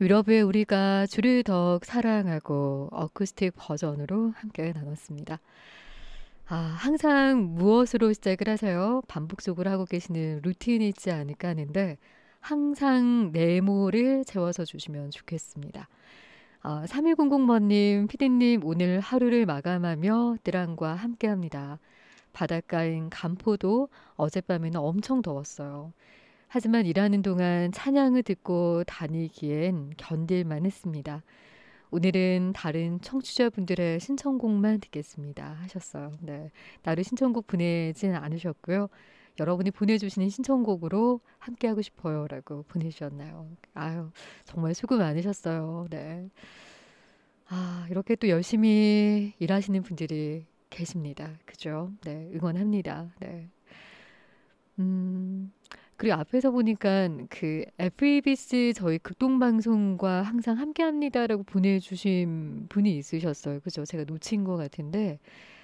유럽의 우리가 주를 더욱 사랑하고 어쿠스틱 버전으로 함께 나눴습니다. 항상 무엇으로 시작을 하세요? 반복적으로 하고 계시는 루틴이 있지 않을까 하는데 항상 네모를 채워서 주시면 좋겠습니다. 3100번님, 피디님 오늘 하루를 마감하며 뜰랑과 함께합니다. 바닷가인 간포도 어젯밤에는 엄청 더웠어요. 하지만 일하는 동안 찬양을 듣고 다니기엔 견딜만 했습니다. 오늘은 다른 청취자분들의 신청곡만 듣겠습니다 하셨어요. 네, 나를 신청곡 보내진 않으셨고요. 여러분이 보내주시는 신청곡으로 함께하고 싶어요 라고 보내주셨나요? 아유, 정말 수고 많으셨어요. 네. 이렇게 또 열심히 일하시는 분들이 계십니다. 그죠? 네, 응원합니다. 네. 음, 그리고 앞에서 보니까 그 FEBC 저희 극동방송과 항상 함께합니다라고 보내주신 분이 있으셨어요. 그죠? 제가 놓친 것 같은데,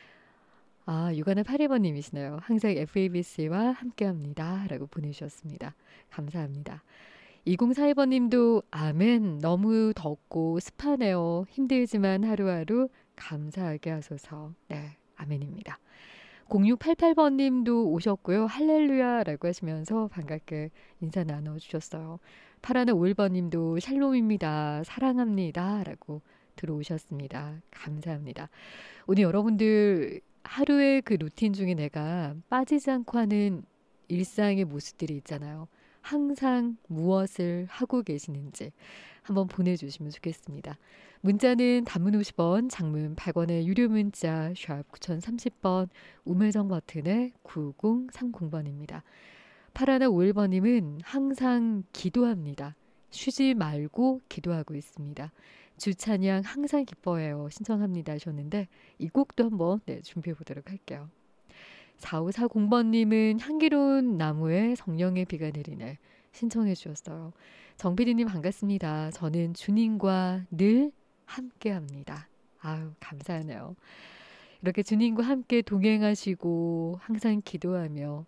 6182번님이시네요. 항상 FEBC와 함께합니다라고 보내주셨습니다. 감사합니다. 2042번님도 아멘, 너무 덥고 습하네요. 힘들지만 하루하루 감사하게 하소서. 네, 아멘입니다. 0688번님도 오셨고요. 할렐루야라고 하시면서 반갑게 인사 나눠주셨어요. 8151번님도 샬롬입니다. 사랑합니다. 라고 들어오셨습니다. 감사합니다. 오늘 여러분들 하루의 그 루틴 중에 내가 빠지지 않고 하는 일상의 모습들이 있잖아요. 항상 무엇을 하고 계시는지 한번 보내주시면 좋겠습니다. 문자는 단문 50원, 장문 100원의 유료 문자 샵 9030번, 우물정 버튼에 9030번입니다. 8151번님은 항상 기도합니다. 쉬지 말고 기도하고 있습니다. 주찬양 항상 기뻐해요. 신청합니다 하셨는데 이 곡도 한번 준비해 보도록 할게요. 4540번님은 향기로운 나무에 성령의 비가 내리네 신청해 주셨어요. 정PD님 반갑습니다. 저는 주님과 늘 함께합니다. 아유 감사하네요. 이렇게 주님과 함께 동행하시고 항상 기도하며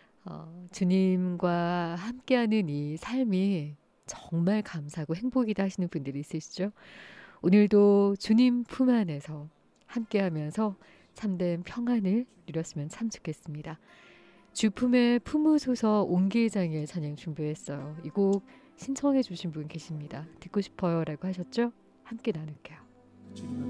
주님과 함께하는 이 삶이 정말 감사하고 행복이다 하시는 분들이 있으시죠? 오늘도 주님 품 안에서 함께하면서 참된 평안을 누렸으면 참 좋겠습니다. 주품에 품으소서 온기장의 찬양 준비했어요. 이 곡 신청해 주신 분 계십니다. 듣고 싶어요 라고 하셨죠? 함께 나눌게요.